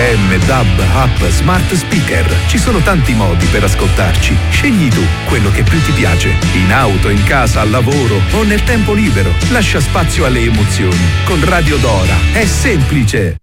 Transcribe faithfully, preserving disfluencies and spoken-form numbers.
M, D A B, app, smart speaker. Ci sono tanti modi per ascoltarci. Scegli tu quello che più ti piace. In auto, in casa, al lavoro o nel tempo libero. Lascia spazio alle emozioni. Con Radio Dora è semplice.